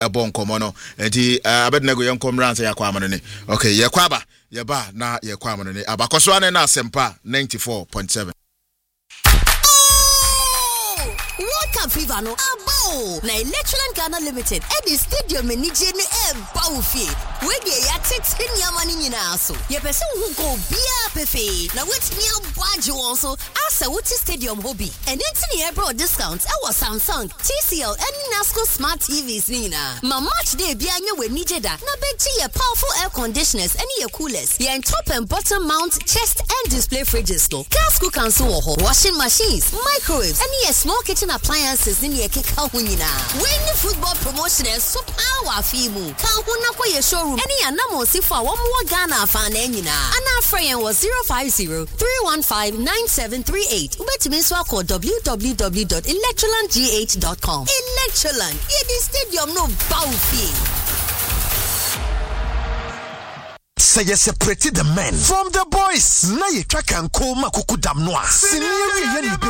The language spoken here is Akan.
ebon komo no enti abednego yenkom ransa yakwa amano ne okay yekwa aba yeba na yekwa amano ne abakoso ane na Asempa 94.7 World Cup fever no abo na Electroland Ghana Limited e di stadium enije ne e ba ofie we de ya tete nyama ni nyina so ye pese hu go bia pefe na wetimi abaje won so asa wuti stadium hobby and entini e bro discounts e was Samsung TCL and Nasco smart TVs ni na ma match day bia nya we nije da na beji ye powerful air conditioners and ye coolers ye top and bottom mount chest and display fridges no gas cookers wo ho washing machines microwaves and ye small kitchen appliances in ye keka hunyina. When the football promotion is so power fimu. Kan huna kwa ye showroom. Any anamo sifa wamu Ghana fan enyina. Ana frayen was 050-315-9738. Ubetimiswa ko www.electrolandgh.com. Electroland. Ye di stadium no baufi. Say you separate the men from the boys. Na ye track and call makuku damnoa. Senior